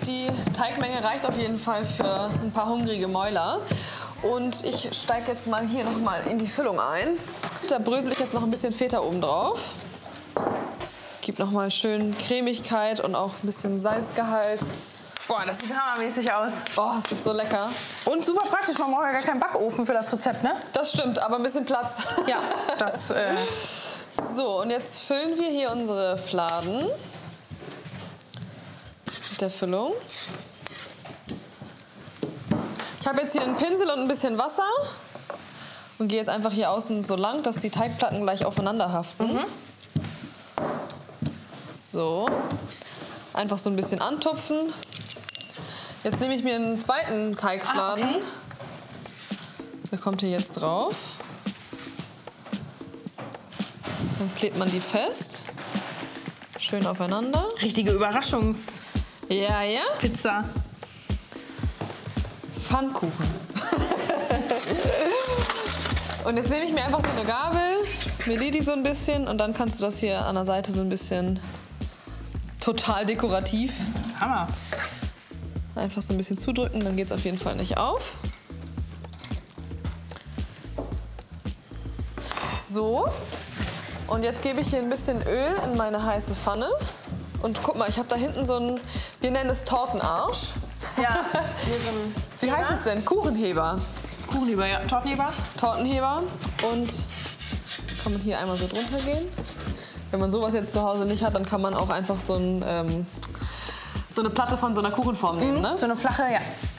die Teigmenge reicht auf jeden Fall für ein paar hungrige Mäuler. Und ich steige jetzt mal hier noch mal in die Füllung ein. Da brösel ich jetzt noch ein bisschen Feta oben drauf. Gibt noch mal schön Cremigkeit und auch ein bisschen Salzgehalt. Boah, das sieht hammermäßig aus. Oh, das ist so lecker. Und super praktisch, man braucht ja gar keinen Backofen für das Rezept, ne? Das stimmt, aber ein bisschen Platz. Ja, das... So, und jetzt füllen wir hier unsere Fladen mit der Füllung. Ich habe jetzt hier einen Pinsel und ein bisschen Wasser und gehe jetzt einfach hier außen so lang, dass die Teigplatten gleich aufeinander haften. So, einfach so ein bisschen antupfen. Jetzt nehme ich mir einen zweiten Teigfladen. Okay. Der kommt hier jetzt drauf. Dann klebt man die fest. Schön aufeinander. Richtige Überraschungspizza. Ja, ja. Pfannkuchen. Und jetzt nehme ich mir einfach so eine Gabel, meliere die so ein bisschen und dann kannst du das hier an der Seite so ein bisschen total dekorativ. Hammer. Einfach so ein bisschen zudrücken, dann geht es auf jeden Fall nicht auf. So. Und jetzt gebe ich hier ein bisschen Öl in meine heiße Pfanne. Und guck mal, ich habe da hinten so einen, wir nennen es Tortenarsch. Ja. Wie heißt es denn? Kuchenheber. Kuchenheber, ja. Tortenheber. Tortenheber. Und kann man hier einmal so drunter gehen. Wenn man sowas jetzt zu Hause nicht hat, dann kann man auch einfach so eine Platte von so einer Kuchenform nehmen. Ne? So eine flache, ja.